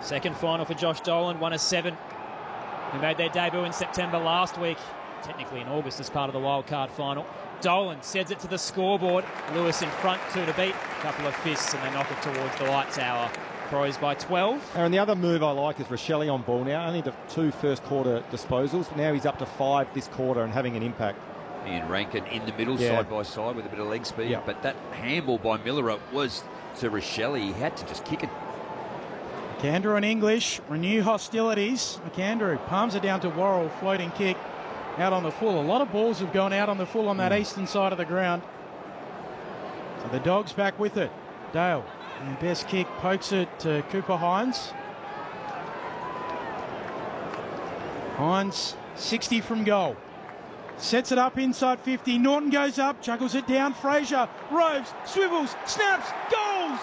Second final for Josh Dolan, 1-7. Who made their debut in September last week, technically in August as part of the wildcard final. Dolan sends it to the scoreboard. Lewis in front, 2 to beat. A couple of fists and they knock it towards the light tower. Crows by 12. And the other move I like is Rochelle on ball now. Only the 2 first quarter disposals. Now he's up to 5 this quarter and having an impact. And Rankin in the middle, side by side with a bit of leg speed. But that handball by Miller was to Rochelle. He had to just kick it. McAndrew and English renew hostilities. McAndrew palms it down to Worrell, floating kick out on the full. A lot of balls have gone out on the full on that eastern side of the ground. So the Dogs back with it. Dale, and best kick, pokes it to Cooper Hines. Hines, 60 from goal. Sets it up inside 50. Norton goes up, chuckles it down. Fraser, roves, swivels, snaps, goals!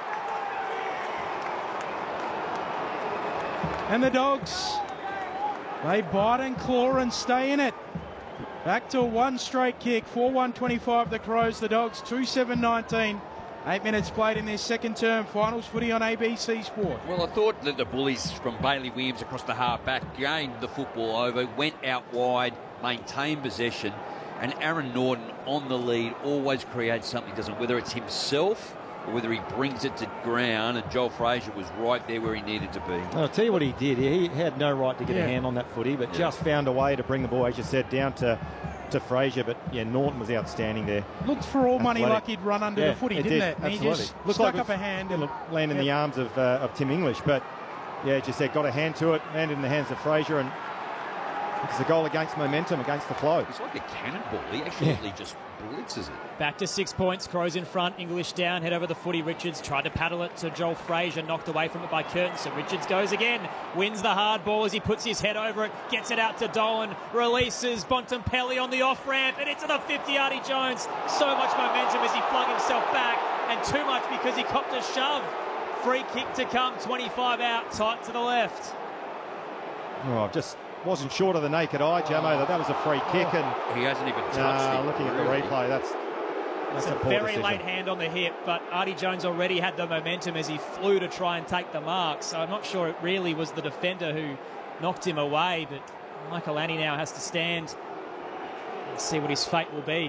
And the Dogs, they bite and claw and stay in it. Back to 1 straight kick, 4-1-25 the Crows. The Dogs 2-7-19. 8 minutes played in their second term. Finals footy on ABC Sport. Well, I thought that the Bullies from Bailey Williams across the half back gained the football over, went out wide, maintained possession, and Aaron Norton on the lead always creates something, doesn't, whether it's himself or whether he brings it to ground, and Joel Fraser was right there where he needed to be. I'll tell you what he did. He had no right to get a hand on that footy, but just found a way to bring the ball, as you said, down to Fraser. But Norton was outstanding there. Looked for all money like he'd run under the footy, didn't it? And he just stuck up a hand and landed in the arms of Tim English. But as you said, got a hand to it, landed in the hands of Fraser, and it's a goal against momentum, against the flow. It's like a cannonball. He actually just blitzes it. Back to 6 points. Crows in front. English down. Head over the footy. Richards tried to paddle it to Joel Fraser. Knocked away from it by Curtin. So Richards goes again. Wins the hard ball as he puts his head over it. Gets it out to Dolan. Releases Bontempelli on the off-ramp. And into the 50. Artie Jones. So much momentum as he flung himself back. And too much because he copped a shove. Free kick to come. 25 out. Tight to the left. Oh, just wasn't short of the naked eye, Jamo, that was a free kick. And he hasn't even touched it. Looking at the replay, that's a poor very decision. late hand on the hip, but Artie Jones already had the momentum as he flew to try and take the mark. So I'm not sure it really was the defender who knocked him away, but Michael Annie now has to stand and see what his fate will be.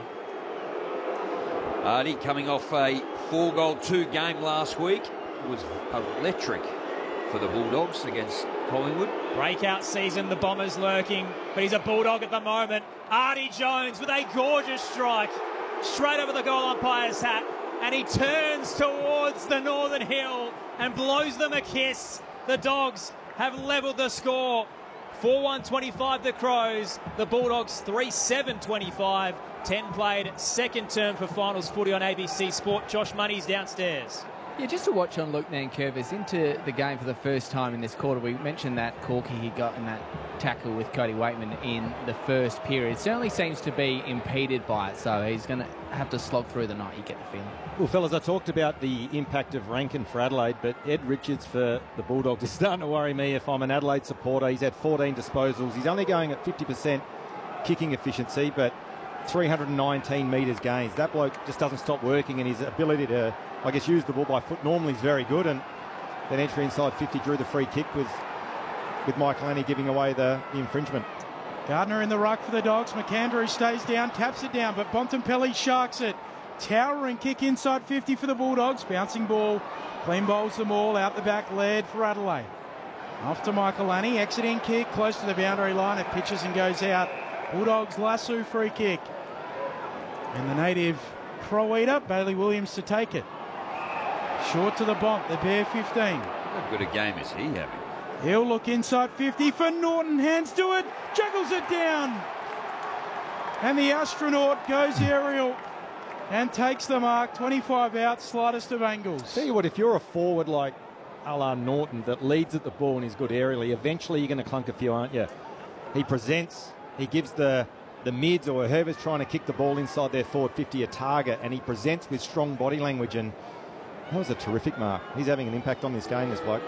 Artie coming off a 4-goal-2 game last week. It was electric for the Bulldogs against Collingwood. Breakout season, the Bombers lurking, but he's a Bulldog at the moment. Artie Jones with a gorgeous strike, straight over the goal umpire's hat, and he turns towards the Northern Hill and blows them a kiss. The Dogs have levelled the score. 4-1-25 the Crows, the Bulldogs 3-7-25. 10 played, second term for finals footy on ABC Sport. Josh Money's downstairs. Yeah, just to watch on Luke Nankervis into the game for the first time in this quarter. We mentioned that corky he got in that tackle with Cody Waitman in the first period. It certainly seems to be impeded by it, so he's going to have to slog through the night, you get the feeling. Well, fellas, I talked about the impact of Rankin for Adelaide, but Ed Richards for the Bulldogs is starting to worry me if I'm an Adelaide supporter. He's had 14 disposals. He's only going at 50% kicking efficiency, but 319 metres gains. That bloke just doesn't stop working, and his ability to, I guess, use the ball by foot normally is very good. And then entry inside 50 drew the free kick with Michael Annie giving away the infringement. Gardner in the ruck for the Dogs. McAndrew stays down, taps it down, but Bontempelli sharks it. Towering kick inside 50 for the Bulldogs. Bouncing ball. Clean bowls them all out the back. Laird for Adelaide. Off to Michael Annie. Exiting kick close to the boundary line. It pitches and goes out. Bulldogs lasso free kick. And the native Crow Eater, Bailey Williams to take it. Short to the Bont, the bare 15. How good a game is he having? He'll look inside 50 for Norton, hands to it, juggles it down. And the astronaut goes aerial and takes the mark. 25 out, slightest of angles. Tell you what, if you're a forward like a la Norton that leads at the ball and is good aerially, eventually you're going to clunk a few, aren't you? He presents, he gives the mids or whoever's trying to kick the ball inside their forward 50 a target, and he presents with strong body language, and that was a terrific mark. He's having an impact on this game, this bloke.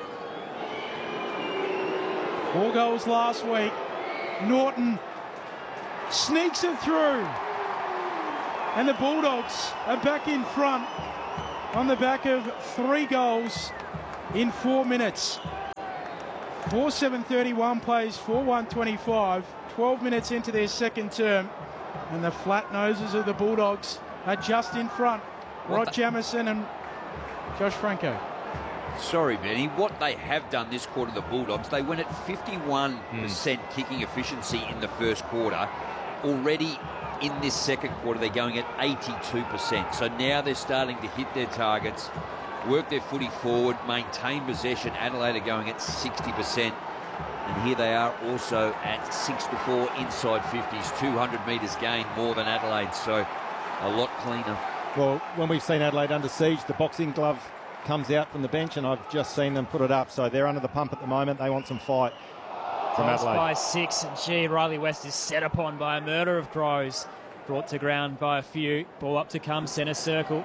4 goals last week. Norton sneaks it through. And the Bulldogs are back in front on the back of 3 goals in 4 minutes. 4:7:31 plays 4:1:25. 12 minutes into their second term, and the flat noses of the Bulldogs are just in front. Rod Jamieson and Josh Franco. Sorry, Benny. What they have done this quarter, the Bulldogs, they went at 51% kicking efficiency in the first quarter. Already in this second quarter, they're going at 82%. So now they're starting to hit their targets, work their footy forward, maintain possession. Adelaide are going at 60%. And here they are also at 6-4 inside 50s, 200 metres gain more than Adelaide. So a lot cleaner. Well, when we've seen Adelaide under siege, the boxing glove comes out from the bench, and I've just seen them put it up. So they're under the pump at the moment. They want some fight from Adelaide. By 6, and gee, Riley West is set upon by a murder of Crows. Brought to ground by a few. Ball up to come, centre circle.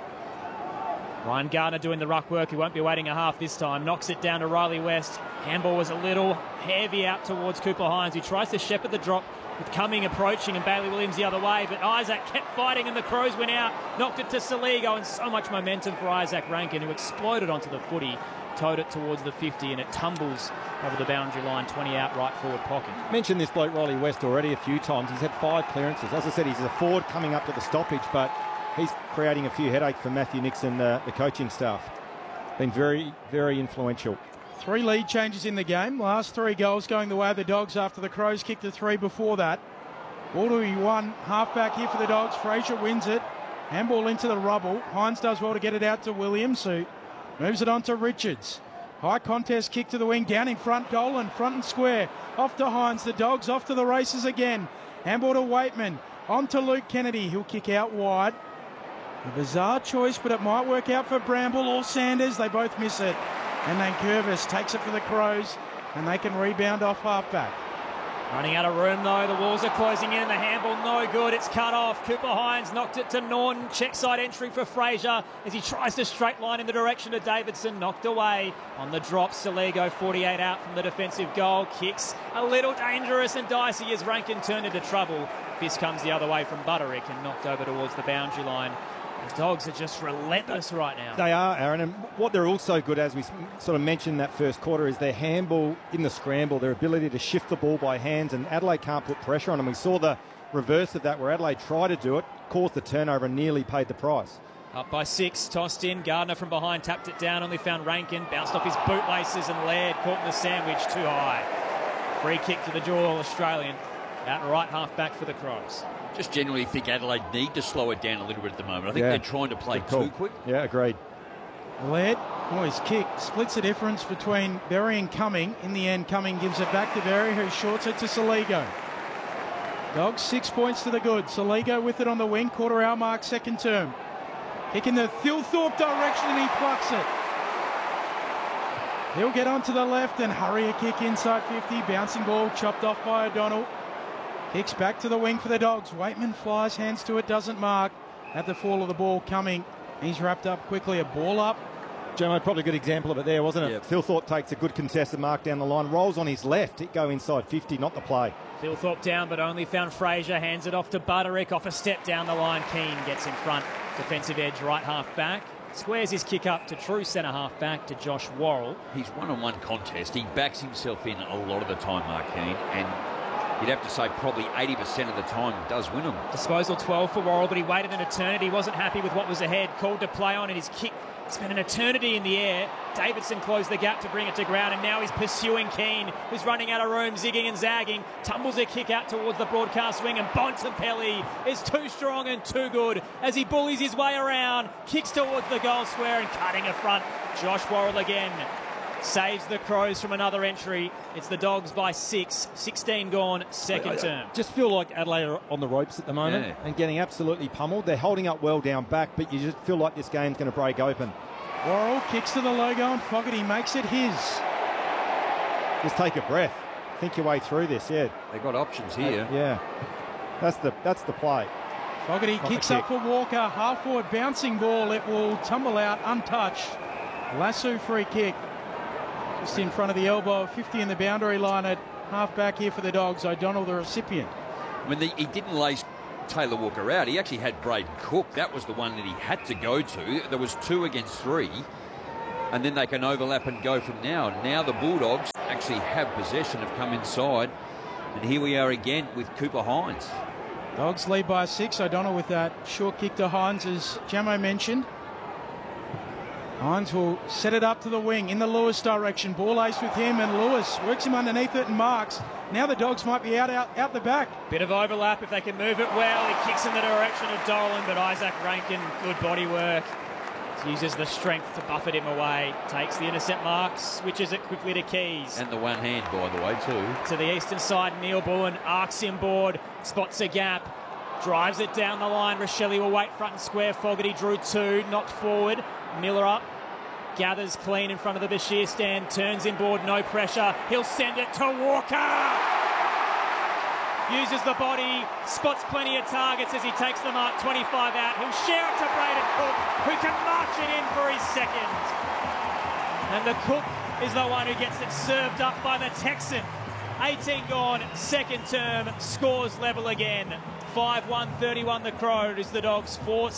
Ryan Gardner doing the ruck work. He won't be waiting a half this time. Knocks it down to Riley West. Handball was a little heavy out towards Cooper Hines, who tries to shepherd the drop with Cumming approaching and Bailey Williams the other way. But Isaac kept fighting and the Crows went out. Knocked it to Saligo, and so much momentum for Isaac Rankin, who exploded onto the footy. Towed it towards the 50, and it tumbles over the boundary line, 20 out right forward pocket. Mentioned this bloke Riley West already a few times. He's had 5 clearances. As I said, he's a forward coming up to the stoppage, but he's creating a few headaches for Matthew Nixon, the coaching staff. Been very, very influential. 3 lead changes in the game. Last 3 goals going the way of the Dogs after the Crows kicked the 3 before that. Ball to one, half-back here for the Dogs. Fraser wins it. Handball into the rubble. Hines does well to get it out to Williams, who moves it on to Richards. High contest kick to the wing, down in front, Dolan, front and square. Off to Hines, the Dogs off to the races again. Handball to Waitman, on to Luke Kennedy, he'll kick out wide. A bizarre choice, but it might work out for Bramble or Sanders. They both miss it. And then Curvis takes it for the Crows, and they can rebound off half-back. Running out of room though, the walls are closing in, the handball no good, it's cut off. Cooper Hines knocked it to Norton, check side entry for Fraser as he tries to straight line in the direction of Davidson, knocked away on the drop. Saligo 48 out from the defensive goal, kicks a little dangerous and dicey as Rankin turned into trouble. Fist comes the other way from Butterick and knocked over towards the boundary line. The Dogs are just relentless right now. They are, Aaron, and what they're also good, as we sort of mentioned that first quarter, is their handball in the scramble, their ability to shift the ball by hands, and Adelaide can't put pressure on them. We saw the reverse of that where Adelaide tried to do it, caused the turnover and nearly paid the price. Up by 6, tossed in, Gardner from behind, tapped it down, only found Rankin, bounced off his bootlaces and Laird caught in the sandwich too high. Free kick to the jaw, Australian. Out right half back for the Crows. Just generally think Adelaide need to slow it down a little bit at the moment. I think they're trying to play too quick. Yeah, agreed. Laird, his kick splits the difference between Berry and Cumming. In the end, Cumming gives it back to Berry, who shorts it to Saligo. Dogs 6 points to the good. Saligo with it on the wing, quarter hour mark, second term. Kick in the Thilthorpe direction and he plucks it. He'll get onto the left and hurry a kick inside 50. Bouncing ball chopped off by O'Donnell. Kicks back to the wing for the Dogs. Waitman flies, hands to it, doesn't mark. At the fall of the ball coming. He's wrapped up quickly, a ball up. Jomo, probably a good example of it there, wasn't it? Yep. Thilthorpe takes a good contested mark down the line, rolls on his left, it go inside 50, not the play. Thilthorpe down, but only found Fraser, hands it off to Butterick, off a step down the line. Keane gets in front, defensive edge, right half back. Squares his kick up to true centre half back to Josh Worrell. He's one-on-one contest. He backs himself in a lot of the time, Mark Keane, and you'd have to say probably 80% of the time does win them. Disposal 12 for Worrell, but he waited an eternity. Wasn't happy with what was ahead. Called to play on, and his kick spent an eternity in the air. Davidson closed the gap to bring it to ground, and now he's pursuing Keane, who's running out of room, zigging and zagging. Tumbles a kick out towards the broadcast wing, and Bontempelli is too strong and too good as he bullies his way around, kicks towards the goal square and cutting a front. Josh Worrell again. Saves the Crows from another entry. It's the Dogs by 6. 16 gone, second term. Just feel like Adelaide are on the ropes at the moment and getting absolutely pummeled. They're holding up well down back, but you just feel like this game's going to break open. Worrell kicks to the logo and Fogarty makes it his. Just take a breath. Think your way through this, They've got options here. yeah. That's the play. Fogarty kicks up for Walker. Half forward bouncing ball. It will tumble out untouched. Lasso free kick. Just in front of the elbow, 50 in the boundary line at half back here for the Dogs. O'Donnell, the recipient. When he didn't lace Taylor Walker out, he actually had Braden Cook. That was the one that he had to go to. There was 2 against 3. and then they can overlap and go from now. Now the Bulldogs actually have possession, have come inside, and here we are again with Cooper Hines. Dogs lead by 6. O'Donnell with that short kick to Hines, as Jamo mentioned. Hines will set it up to the wing in the Lewis direction. Ball ace with him, and Lewis works him underneath it and marks. Now the Dogs might be out the back. Bit of overlap if they can move it well. He kicks in the direction of Dolan, but Isaac Rankin, good body work. Uses the strength to buffet him away. Takes the intercept mark, switches it quickly to Keys. And the one hand, by the way, too. To the eastern side, Neil Bullen arcs him board, spots a gap, drives it down the line. Rochelle will wait front and square. Fogarty drew 2, knocked forward. Miller up, gathers clean in front of the Bashir stand, turns inboard, no pressure. He'll send it to Walker. Uses the body, spots plenty of targets as he takes the mark, 25 out. He'll share it to Braden Cook, who can march it in for his second. And the Cook is the one who gets it served up by the Texan. 18 gone, second term, scores level again. 5-1-31 the Crow. It is the Dogs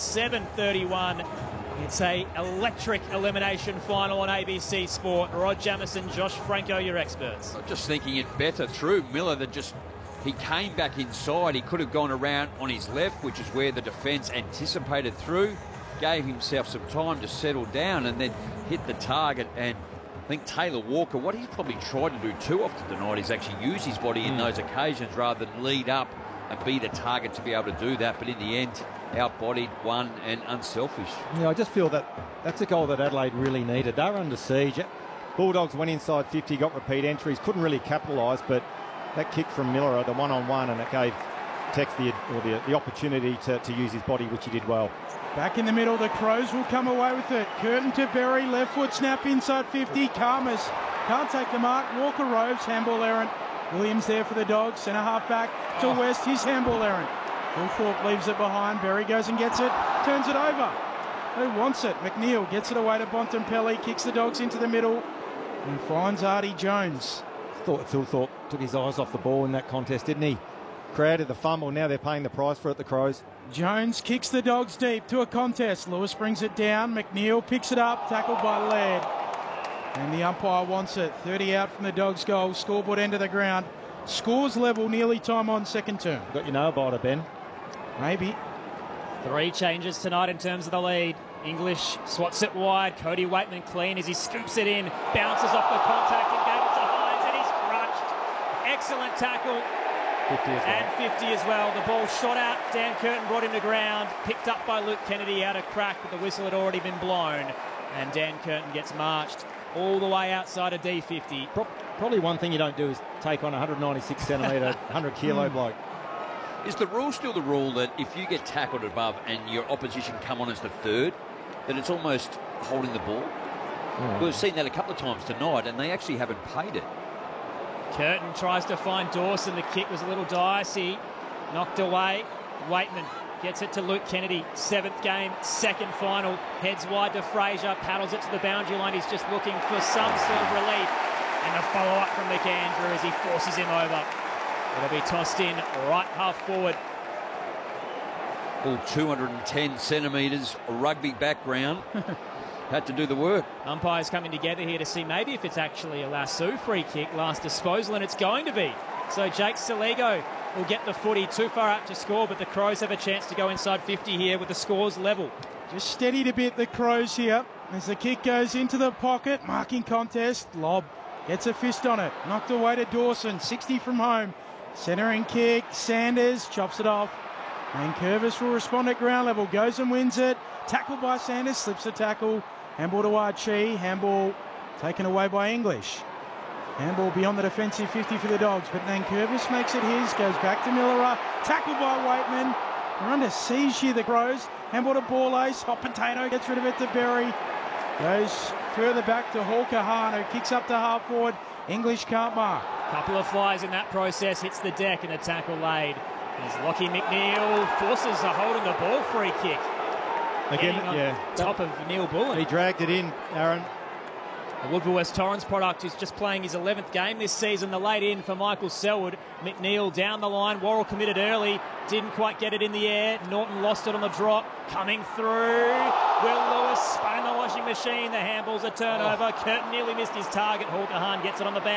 4-7-31. It's a electric elimination final on ABC Sport. Rod Jamieson, Josh Franco, your experts. I'm just thinking it better through Miller that just... He came back inside. He could have gone around on his left, which is where the defence anticipated through. Gave himself some time to settle down and then hit the target. And I think Taylor Walker, what he's probably tried to do too often tonight is actually use his body in those occasions rather than lead up and be the target to be able to do that. But in the end, outbodied, won, and unselfish. Yeah, I just feel that that's a goal that Adelaide really needed. They were under siege. Bulldogs went inside 50, got repeat entries, couldn't really capitalise, but that kick from Miller, the one-on-one, and it gave Tex the opportunity to use his body, which he did well. Back in the middle, the Crows will come away with it. Curtin to Berry, left foot snap inside 50. Karmas can't take the mark. Walker roves, handball errant. Williams there for the Dogs, centre half back to West, his handball errant. Thorpe leaves it behind. Berry goes and gets it, turns it over. Who wants it? McNeil gets it away to Bontempelli, kicks the Dogs into the middle and finds Artie Jones. Thought Phil Thorpe took his eyes off the ball in that contest, didn't he? Created the fumble, now they're paying the price for it, the Crows. Jones kicks the Dogs deep to a contest. Lewis brings it down. McNeil picks it up, tackled by Laird. And the umpire wants it. 30 out from the Dogs' goal. Scoreboard end of the ground. Scores level, nearly time on second term. Got your know about it, Ben? Maybe. 3 changes tonight in terms of the lead. English swats it wide. Cody Waitman clean as he scoops it in. Bounces off the contact and gave it to Hines, and he's crunched. Excellent tackle. 50 as well. And 50 as well. The ball shot out. Dan Curtin brought him to ground. Picked up by Luke Kennedy out of crack, but the whistle had already been blown. And Dan Curtin gets marched all the way outside of D50. Probably one thing you don't do is take on a 196 centimetre, 100 kilo bloke. Is the rule still the rule that if you get tackled above and your opposition come on as the third, that it's almost holding the ball? We've seen that a couple of times tonight, and they actually haven't paid it. Curtin tries to find Dawson. The kick was a little dicey. Knocked away. Waitman gets it to Luke Kennedy. 7th game, second final. Heads wide to Fraser. Paddles it to the boundary line. He's just looking for some sort of relief. And a follow-up from McAndrew as he forces him over. It'll be tossed in right half forward. All 210 centimetres, rugby background. Had to do the work. Umpires coming together here to see maybe if it's actually a lasso free kick, last disposal, and it's going to be. So Jake Saligo will get the footy too far out to score, but the Crows have a chance to go inside 50 here with the scores level. Just steadied a bit, the Crows here, as the kick goes into the pocket. Marking contest. Lob gets a fist on it. Knocked away to Dawson. 60 from home. Centering kick. Sanders chops it off. And Curvis will respond at ground level. Goes and wins it. Tackled by Sanders. Slips the tackle. Handball to Archie. Handball taken away by English. Handball beyond the defensive 50 for the Dogs. But Nankervis makes it his. Goes back to Miller. Tackled by Waitman. They're under siege here, the Crows. Handball to Ball Ace. Hot potato. Gets rid of it to Berry. Goes further back to Hawker Hahn, who kicks up to half forward. English can't mark. Couple of flies in that process. Hits the deck and a tackle laid. As Lockie McNeil forces a hold on the ball free kick. Again, yeah. Top of Neil Bullen. He dragged it in, Aaron. The Woodville West Torrens product who's just playing his 11th game this season. The late in for Michael Selwood. McNeil down the line. Worrell committed early. Didn't quite get it in the air. Norton lost it on the drop. Coming through. Will Lewis spun in the washing machine. The handball's a turnover. Curtin nearly missed his target. Hawker Hahn gets it on the bounce.